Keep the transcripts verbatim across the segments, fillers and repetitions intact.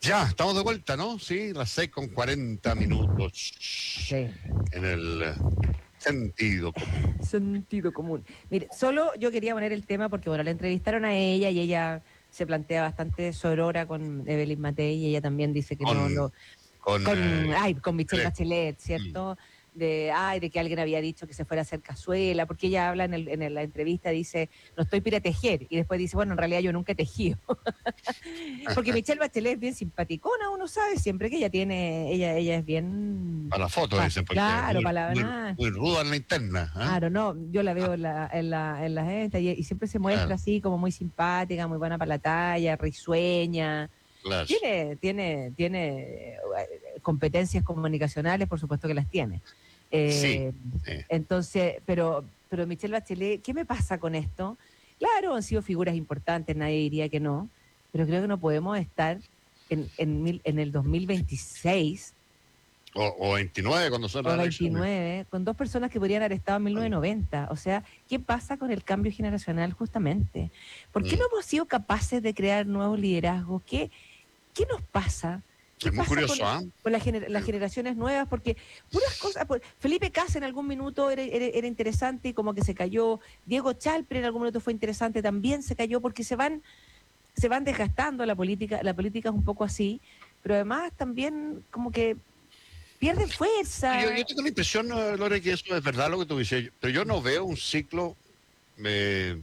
Ya, estamos de vuelta, ¿no? Sí, las seis con cuarenta minutos Sí. en el eh, sentido común. Sentido común. Mire, solo yo quería poner el tema porque, bueno, la entrevistaron a ella y ella se plantea bastante sorora con Evelyn Matei y ella también dice que no Con, lo... con, Con, eh, ay, con Michelle Bachelet. Bachelet, Mm. ¿cierto? De, ay, de que alguien había dicho que se fuera a hacer cazuela, porque ella habla en, el, en el- la entrevista, dice, no estoy para tejer, y después dice, bueno, en realidad yo nunca he tejido. Porque Michelle Bachelet es bien simpaticona, uno sabe siempre que ella tiene, ella, ella es bien, Para la foto, pa- dicen, porque es claro, muy, para la muy, banana. muy ruda en la interna. ¿Ah? Claro, no, yo la Ah, veo en, la, en, la, en las estas y, y siempre se muestra claro, así como muy simpática, muy buena para la talla, risueña. claro. Tiene, tiene, tiene eh, competencias comunicacionales, por supuesto que las tiene. Sí, Eh, sí. entonces, pero, pero Michelle Bachelet, ¿qué me pasa con esto? Claro, han sido figuras importantes, nadie diría que no, pero creo que no podemos estar en, en, mil- en el dos mil veintiséis O, o veintinueve cuando son las o elecciones. veintinueve con dos personas que podrían haber estado en mil novecientos noventa. O sea, ¿qué pasa con el cambio generacional justamente? ¿Por qué Mm. no hemos sido capaces de crear nuevos liderazgos? ¿Qué, ¿Qué nos pasa? ¿Qué Es muy pasa con, curioso, ¿ah? con la gener- las Eh, generaciones nuevas? Porque puras cosas. por- Felipe Cas en algún minuto era, era- era interesante y como que se cayó. Diego Chalper en algún minuto fue interesante, también se cayó porque se van, se van desgastando la política. La política es un poco así, pero además también como que pierden Yo, yo fuerza. tengo la impresión, eh, Lore, que eso es verdad lo que tú dices, pero yo no veo un ciclo, eh,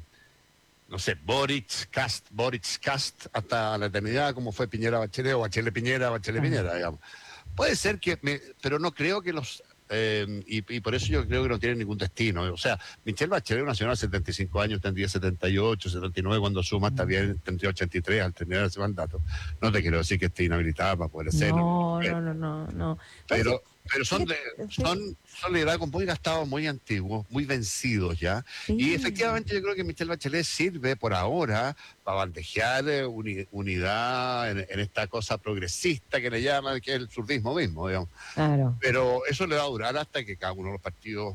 no sé, Boric, Cast, Boric, Cast, hasta la eternidad, como fue Piñera Bachelet o Bachelet Piñera, Bachelet Ah, Piñera, digamos. Puede ser que, me, pero no creo que los, eh, y, y por eso yo creo que no tienen ningún destino. O sea, Michelle Bachelet, una señora de setenta y cinco años, tendría setenta y ocho, setenta y nueve, cuando suma, está bien, tendría ochenta y tres al terminar ese mandato. No te quiero decir que esté inhabilitada para poder hacerlo, no, no, no, no, no. Entonces, pero, pero son, fíjate, de, sí, son, son liderazgos muy gastados, muy antiguos, muy vencidos ya. Y sí. efectivamente yo creo que Michelle Bachelet sirve por ahora para bandejear eh, uni- unidad en, en esta cosa progresista que le llaman, que es el surdismo mismo, digamos. Claro. Pero eso le va a durar hasta que cada uno de los partidos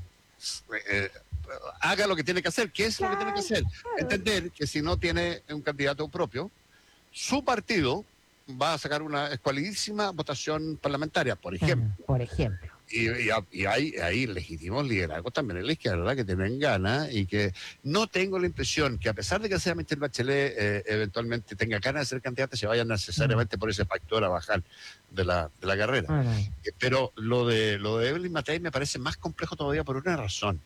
eh, haga lo que tiene que hacer. ¿Qué es lo que tiene que Claro, hacer? claro. Entender que si no tiene un candidato propio, su partido va a sacar una escualidísima votación parlamentaria, por ejemplo. Claro, por ejemplo. Y, y, y hay, hay legítimos liderazgos también en la izquierda que tienen ganas y que no tengo la impresión que a pesar de que sea Michelle Bachelet eh, eventualmente tenga ganas de ser candidata, se vayan Mm. necesariamente por ese factor a bajar de la, de la carrera. Ah, no. Eh, Pero lo de, lo de Evelyn Matei me parece más complejo todavía por una razón.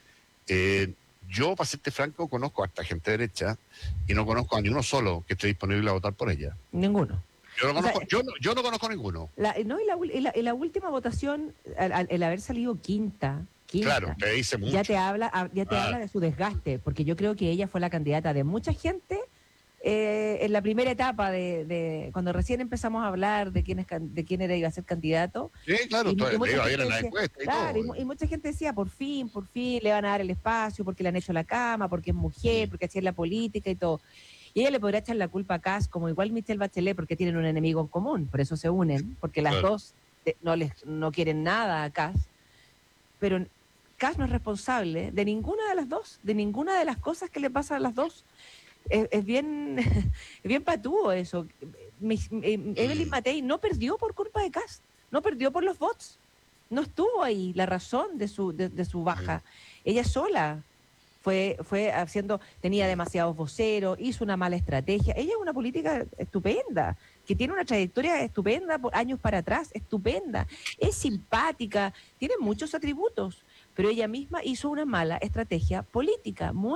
Eh, yo, para serte franco, conozco a esta gente derecha y no conozco a ni uno solo que esté disponible a votar por ella. Ninguno. Yo no O sea, conozco, yo no, yo no conozco ninguno. la, no, y la, ul- y la- y la última votación, al- al- el haber salido quinta, Claro, quinta, te dice ya mucho. te habla, ah, ya te Ah, habla de su desgaste, porque yo creo que ella fue la candidata de mucha gente eh, en la primera etapa de, de cuando recién empezamos a hablar de quién es, can- de quién era iba a ser candidato. sí, claro, Y, tú- y le mucha iba a ir gente en la decía, encuesta y claro, y, todo. mu- y mucha gente decía, por fin, por fin, le van a dar el espacio, porque le han hecho la cama, porque es mujer, Mm, porque así es la política y todo. Y ella le podrá echar la culpa a Kass, como igual Michelle Bachelet, porque tienen un enemigo en común, por eso se unen, porque las claro. dos eh, no les no quieren nada a Kass, pero Kass no es responsable de ninguna de las dos, de ninguna de las cosas que le pasan a las dos. Es, es bien, es bien patúo eso. Mi- mi- Evelyn Mm, Matei no perdió por culpa de Kass, no perdió por los votos. No estuvo ahí la razón de su, de, de su mm, baja. Ella sola fue, fue haciendo, tenía mm. demasiados voceros, hizo una mala estrategia. Ella es una política estupenda, que tiene una trayectoria estupenda por años para atrás, estupenda. Es simpática, tiene muchos atributos, pero ella misma hizo una mala estrategia política, muy